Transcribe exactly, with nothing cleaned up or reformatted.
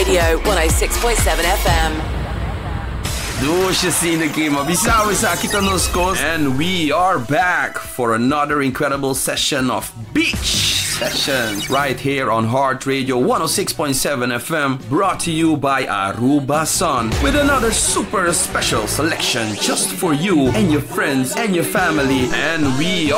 Radio one oh six point seven F M. Dus je ziet de game Bisawa Sakita Noskos. And we are back for another incredible session of Beach Sessions right here on Heart Radio one oh six point seven F M, brought to you by Aruba Sun, with another super special selection just for you and your friends and your family. And we are